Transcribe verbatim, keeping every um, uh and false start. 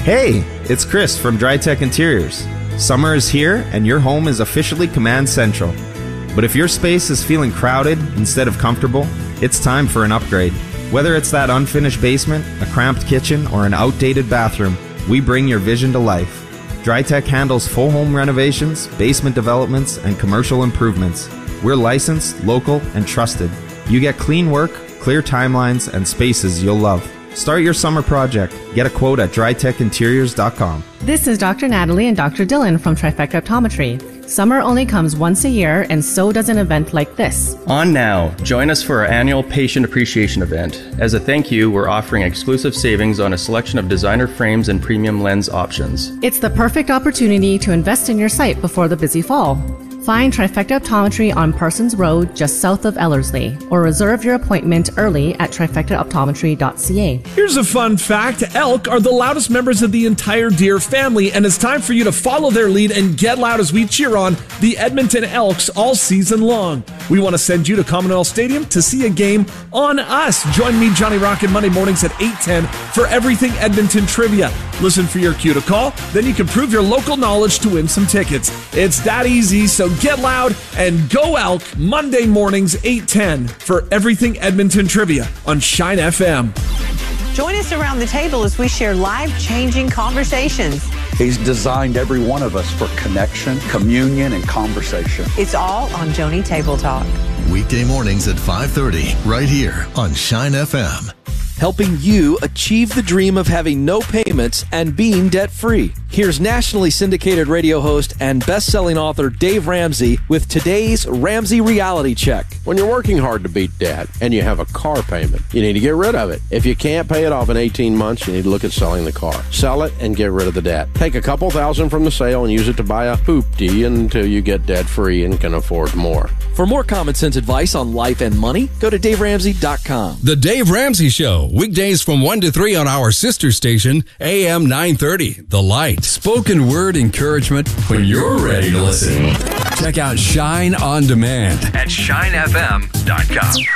Hey, it's Chris from DryTech Interiors. Summer is here and your home is officially Command Central. But if your space is feeling crowded instead of comfortable, it's time for an upgrade. Whether it's that unfinished basement, a cramped kitchen, or an outdated bathroom, we bring your vision to life. DryTech handles full home renovations, basement developments, and commercial improvements. We're licensed, local, and trusted. You get clean work, clear timelines, and spaces you'll love. Start your summer project. Get a quote at dry tech interiors dot com. This is Doctor Natalie and Doctor Dylan from Trifecta Optometry. Summer only comes once a year, and so does an event like this. On now, join us for our annual Patient Appreciation event. As a thank you, we're offering exclusive savings on a selection of designer frames and premium lens options. It's the perfect opportunity to invest in your sight before the busy fall. Find Trifecta Optometry on Parsons Road, just south of Ellerslie, or reserve your appointment early at trifecta optometry dot c a. Here's a fun fact. Elk are the loudest members of the entire deer family, and it's time for you to follow their lead and get loud as we cheer on the Edmonton Elks all season long. We want to send you to Commonwealth Stadium to see a game on us. Join me, Johnny Rocket, Monday mornings at eight ten for Everything Edmonton Trivia. Listen for your cue to call, then you can prove your local knowledge to win some tickets. It's that easy, so get loud and go Elk Monday mornings eight ten for Everything Edmonton Trivia on Shine F M. Join us around the table as we share life-changing conversations. He's designed every one of us for connection, communion, and conversation. It's all on Joni Table Talk. Weekday mornings at five thirty, right here on Shine F M. Helping you achieve the dream of having no payments and being debt-free. Here's nationally syndicated radio host and best-selling author Dave Ramsey with today's Ramsey Reality Check. When you're working hard to beat debt and you have a car payment, you need to get rid of it. If you can't pay it off in eighteen months, you need to look at selling the car. Sell it and get rid of the debt. Take a couple thousand from the sale and use it to buy a hoopty until you get debt-free and can afford more. For more common sense advice on life and money, go to dave ramsey dot com. The Dave Ramsey Show, weekdays from one to three on our sister station, A M nine thirty, The Light. Spoken word encouragement when you're ready to listen. Check out Shine On Demand at shine f m dot com.